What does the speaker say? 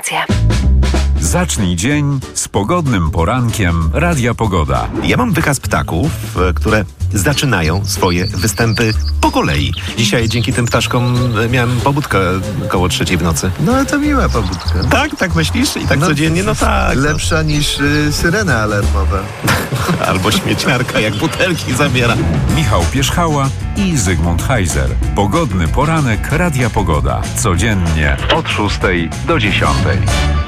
promocje. Zacznij dzień z pogodnym porankiem Radia Pogoda. Ja mam wykaz ptaków, które zaczynają swoje występy po kolei. Dzisiaj dzięki tym ptaszkom miałem pobudkę koło 3 w nocy. No ale to miła pobudka. Tak myślisz? I tak codziennie? No tak. Lepsza niż syrena alarmowa. Albo śmieciarka, jak butelki zabiera. Michał Pierzchała i Zygmunt Heiser. Pogodny poranek Radia Pogoda. Codziennie od 6 do 10.